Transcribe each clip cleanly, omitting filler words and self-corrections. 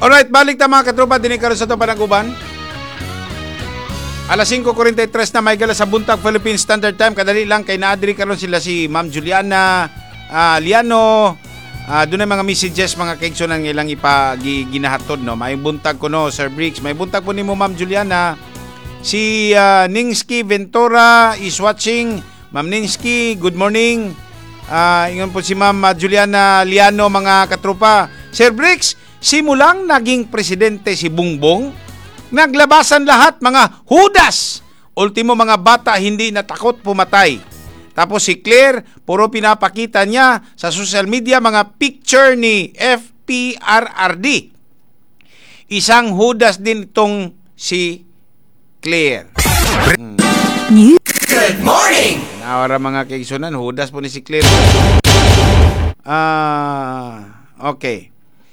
Alright, balik ta mga katropa, dinikaroon sa ito panaguban. Alas 5:43 na may gala sa buntag Philippine Standard Time. Kadali lang kay naadiri karon sila si Ma'am Juliana Liano. Doon ay mga messages mga kaigsunan ng ilang ipaginahatod, no. May buntag ko, no, Sir Briggs. May buntag po ni mo, Ma'am Juliana. Si Ningski Ventura is watching. Ma'am Ningski, good morning. Ingon po si Ma'am Juliana Liano, mga katropa. Sir Briggs, simulang naging presidente si Bongbong, naglabasan lahat mga hudas. Ultimo mga bata hindi natakot pumatay. Tapos si Claire, puro pinapakita niya sa social media mga picture ni FPRRD. Isang hudas din itong si Claire. Good morning! Nawara mga kaigsunan, hudas po ni si Claire. Okay.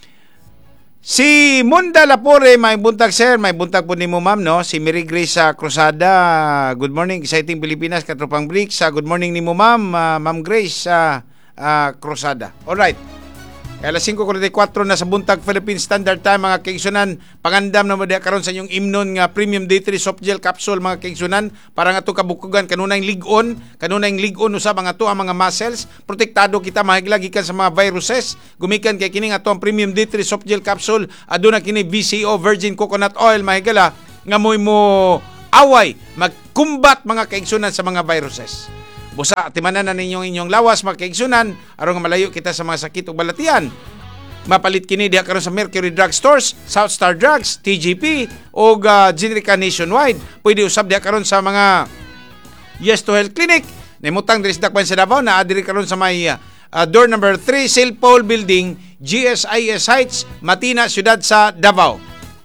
Si Munda Lapore, may buntag sir, may buntag po ni mo ma'am, no? Si Mary Grace Cruzada, good morning, Exciting Pilipinas, Katropang Bricks, good morning ni mo ma'am, Ma'am Grace Cruzada. Alright, alas 5:44 na sa buntag Philippine Standard Time, mga kaigsunan. Pangandam na mo diya karon sa inyong imnon nga Premium D3 Soft Gel Capsule, mga kaigsunan, para nga ito kabukugan, kanunay ligon usab mga to ang mga muscles, protektado kita mahiglagi sa mga viruses, gumikan kay kining ato ang Premium D3 Soft Gel Capsule, aduna kini VCO Virgin Coconut Oil, mahigala nga mo away magkumbat mga kaigsunan sa mga viruses. Busa, timanan na inyong lawas, mga kaigsunan, aron nga malayo kita sa mga sakit o balatian. Mapalit kini diha karon sa Mercury Drug Stores, South Star Drugs, TGP, o Generica Nationwide. Pwede usab diha karon sa mga Yes to Health Clinic. Nimutang diri sa Dakpan sa Davao, na adiri karon sa may door number 3, St. Paul Building, GSIS Heights, Matina, Ciudad sa Davao.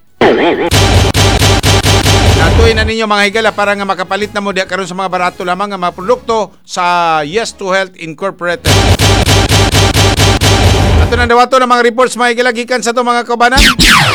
Natuin na ninyo mga higala para nga makapalit na mo diya karon sa mga barato lamang nga mga produkto sa Yes to Health Incorporated. Ato na dawato ng mga reports mga higala gikan sa to mga kaubanan.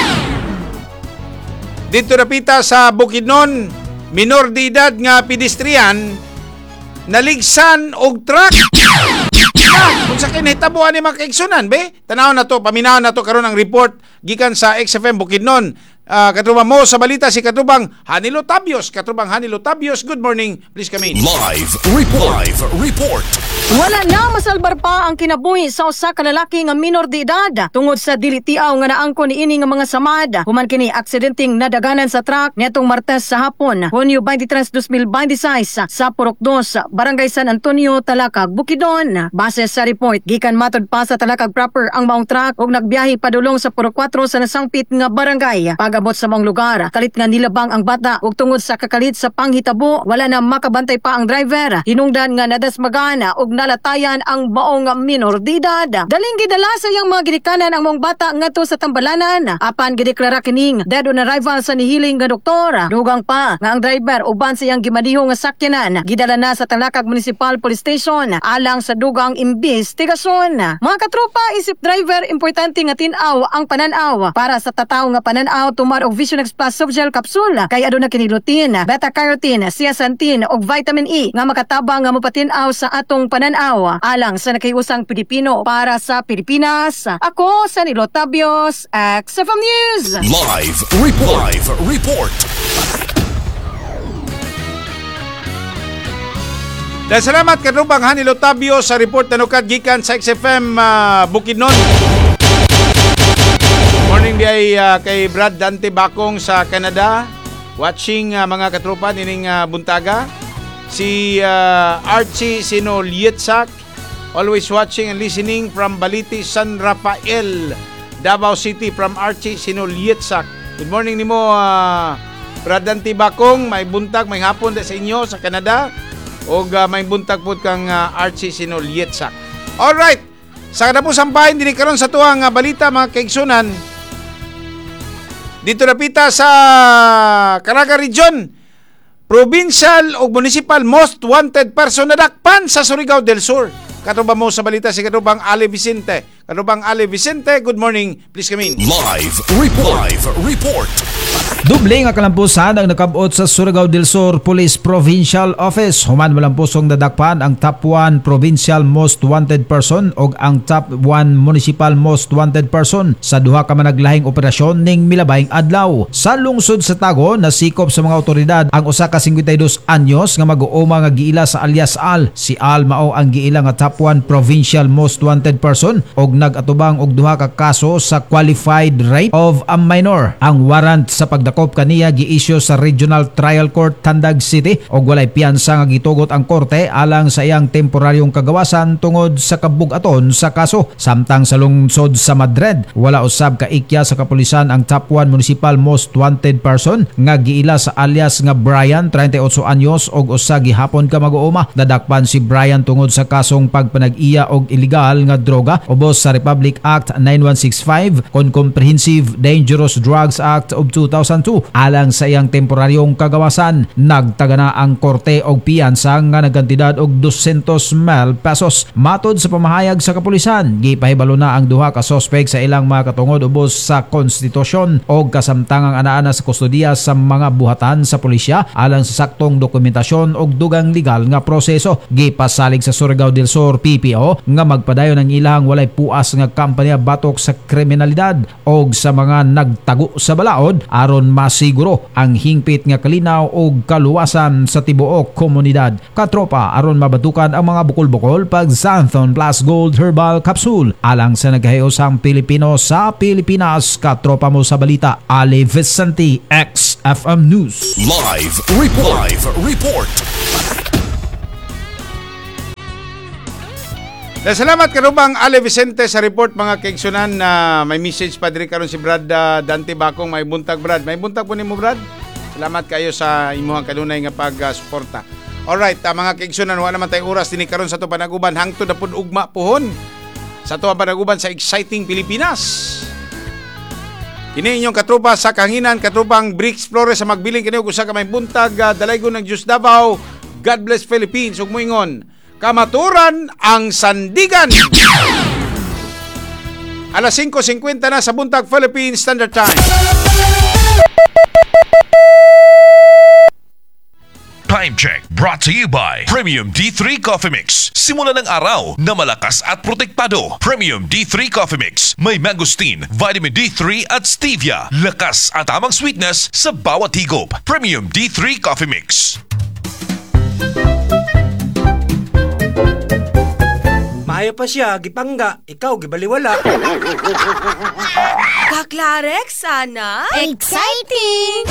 Dito napita sa Bukidnon, minor de edad nga pedestrian naligsan og truck. Kung sa kinahitabuan ni mga kaigsunan, be, tanaw na to, paminaw na to karon ang report gikan sa XFM Bukidnon. Katrubang mo sa balita si Katrubang Hanilo Tabios. Katrubang Hanilo Tabios, good morning. Please come in. Live report. Wala na masalbar pa ang kinabuhi sa usa ka lalaki nga minor de edad tungod sa dili tiaw nga naangkon niini nga mga samad. Human kini aksidenteng nadaganan sa truck nitong Martes sa hapon, Hunyo 23, 2026 sa Purok 2, Barangay San Antonio, Talakag, Bukidnon. Base sa report, gikan matod pa sa Talakag proper ang maong truck ug nagbiyahe padulong sa Purok 4 sa nasangpit nga barangay. Pagabot sa maong lugar, kalit nga nilabang ang bata ug tungod sa kakalit sa panghitabo, wala na makabantay pa ang driver. Hinungdan nga nadasmagana ug nalatayan ang maong minor de edad. Daling gidala sa iyang mga ginikanan ang maong bata ngadto sa Tambalanan. Apan gideklara kining dead on arrival sa nihiling nga doktor. Dugang pa nga ang driver uban sa iyang gimadiho nga sakyanan gidala na sa Talakag Municipal Police Station alang sa dugang investigasyon. Mga katropa, isip driver, importante nga tin-aw ang pananaw para sa tataw nga pananaw tumar og Vision X Plus Soft Gel Capsule kay aduna kini lutein, beta-carotene, zeaxanthin ug vitamin E nga makatabang nga mopatin-aw sa atong pananaw alang sa nakiusang Pilipino para sa Pilipinas. Ako sa Nilo Tabios, XFM News. Live report. Dahil salamat Katrubang Hanilo Tabios sa report na nukad gikan sa XFM Bukidnon. Morning di kay Brad Dante Bakong sa Canada, watching mga katropa nining buntaga. Si Archie Sinolietsak, always watching and listening from Baliti, San Rafael, Davao City, from Archie Sinolietsak. Good morning nimo Brad Dante Bakong, may buntag, may hapon sa inyo sa Canada. O may buntag po kang Archie Sinolietsak. Alright, sa kadapusang bahin, din karon sa tuwang balita mga kaigsunan. Dito napita sa Caraga Region, provincial o municipal most wanted person nadakpan sa Surigao del Sur. Katubang mo sa balita si Katubang Ale Vicente. Katubang Ale Vicente, good morning. Please come in. Live report. Duble nga kalampusan ang nakabot sa Surigao del Sur Police Provincial Office. Human malampusong nadakpan ang top 1 Provincial Most Wanted Person o ang top 1 Municipal Most Wanted Person sa duha ka managlahing operasyon ning milabayng adlaw. Sa lungsod sa Tago, nasikop sa mga otoridad ang usa ka 52 anyos nga mag-uuma nga giila sa alias Al. Si Al mao ang giila nga top 1 Provincial Most Wanted Person og nag-atubang og duha ka kaso sa qualified rape of a minor. Ang warrant sa pagdakop kaniya gi-issue sa Regional Trial Court Tandag City og walay piyansa nga gitugot ang korte alang sa iyang temporaryong kagawasan tungod sa kabugaton sa kaso. Samtang sa lungsod sa Madrid, wala usab ka ikya sa kapulisan ang top 1 Municipal Most Wanted Person nga giila sa alias nga Brian, 38 anyos og usa gihapon ka mag-uuma. Dadakpan si Brian tungod sa kasong pagpanag-iya og illegal nga droga ubos sa Republic Act 9165 kon Comprehensive Dangerous Drugs Act of 2002 alang sa iyang temporaryong kagawasan. Nagtagana ang korte og piyansa nga nagkantidad og 200,000 pesos. Matod sa pamahayag sa kapulisan, gipahibalo na ang duha ka suspect sa ilang mga katungod ubos sa konstitusyon og kasamtangang anaana sa kustodiya sa mga buhatan sa pulisya alang sa saktong dokumentasyon og dugang legal nga proseso. Gipasalig sa Surigao del Sur PPO nga magpadayon ang ilang walay puas nga kampanya batok sa kriminalidad og sa mga nagtago sa balaod aron masiguro ang hingpit nga kalinaw og kaluwasan sa tibuok komunidad. Katropa, aron mabatukan ang mga bukol-bukol pag Santon Plus Gold Herbal Capsule alang sa nagahayosang Pilipino sa Pilipinas. Katropa mo sa balita, Ali Vicente, XFM News. Live report. Salamat karubang Ale Vicente sa report mga kaigsunan. Na may message pa diri karon si Brad Dante Bakong. May buntag Brad. May buntag po nimo Brad. Salamat kayo sa imuhang kanunay nga pag-suporta. Alright, mga kaigsunan, wala naman tayong oras din karon sa to panaguban hangtod na pud ugma pohon sa to panaguban sa Exciting Pilipinas. Kini inyong katropa sa kahanginan, katrupang Bricks Flores sa magbiling kini og usa ka may buntag dalaygon ng Diyos Davao. God bless Philippines ug moingon kamaturan ang sandigan. Alas 5:50 na sa buntag Philippine Standard Time. Time check brought to you by Premium D3 Coffee Mix. Simula ng araw na malakas at protektado. Premium D3 Coffee Mix. May mangosteen, vitamin D3 at stevia. Lakas at tamang sweetness sa bawat higop. Premium D3 Coffee Mix. Maayo pa siya, gipangga. Ikaw, gibaliwala. Kaklarek, sana? Exciting!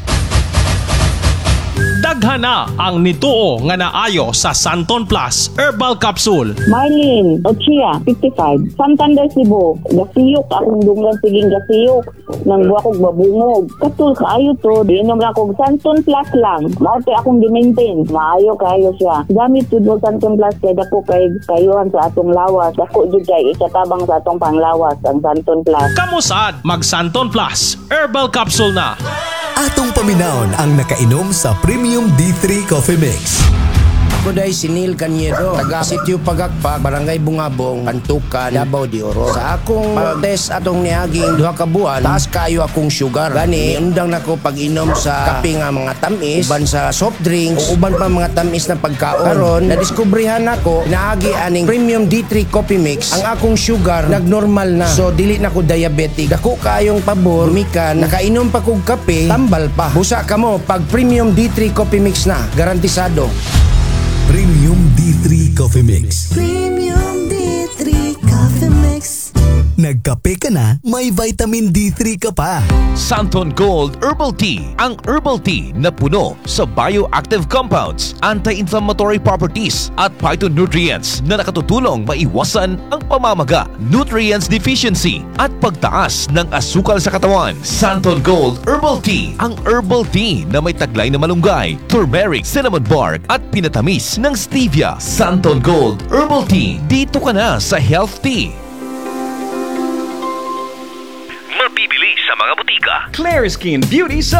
Daghana ang nituo nga naayo sa Santon Plus Herbal Capsule. Marlene Ochia, 55. Santander, Cebu. Gasiyok, akong dunggan siging gasiyok. Nang buwa kong babungog. Katul kaayo to, diinom lang kong Santon Plus lang. Maute akong di-maintain. Maayo kayo siya. Gamit to mo Santon Plus kaya dako kayuhan sa atong lawas. Dako jud kay ikatabang sa atong panglawas ang Santon Plus. Kamusad mag Santon Plus Herbal Capsule na. Atong paminawon ang nakainom sa Premium D3 Coffee Mix. Ako day Sinil Cañedo, taga Sitio Pagakpak, Barangay Bungabong, Antukan, Davao de Oro. Sa akong test atong niaging duha ka buwan, taas kayo akong sugar. Gani, undang nako pag-inom sa kape nga mga tamis, uban sa soft drinks, o uban pa mga tamis na pagkaon. Karon, nadiskubrihan ako, naagi aning Premium D3 Coffee Mix, ang akong sugar nagnormal na. So, dili na ko diabetic. Dako kayong pabor, mikan, nakainom pa kog kape, tambal pa. Busa ka mo, pag Premium D3 Coffee Mix na, garantisado. Premium D3 Coffee Mix. Premium D3 Coffee Mix. Nagkape ka na, may vitamin D3 ka pa. Santon Gold Herbal Tea. Ang herbal tea na puno sa bioactive compounds, anti-inflammatory properties at phytonutrients na nakatutulong maiwasan ang pamamaga, nutrients deficiency at pagtaas ng asukal sa katawan. Santon Gold Herbal Tea. Ang herbal tea na may taglay na malunggay, turmeric, cinnamon bark at pinatamis ng stevia. Santon Gold Herbal Tea. Dito ka na sa Health Tea. Mabibili sa mga butika. Claire Skin Beauty sa